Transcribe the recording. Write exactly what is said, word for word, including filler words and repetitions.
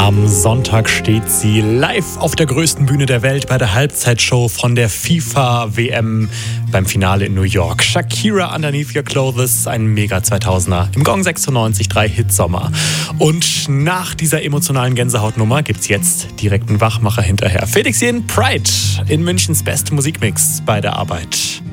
Am Sonntag steht sie live auf der größten Bühne der Welt bei der Halbzeitshow von der FIFA-W M beim Finale in New York. Shakira, Underneath Your Clothes, ein mega zweitausender im Gong sechsundneunzig Komma drei Hitsommer. Und nach dieser emotionalen Gänsehautnummer gibt's jetzt direkt einen Wachmacher hinterher. Felix Jähn, Pride in Münchens Best Musikmix bei der Arbeit.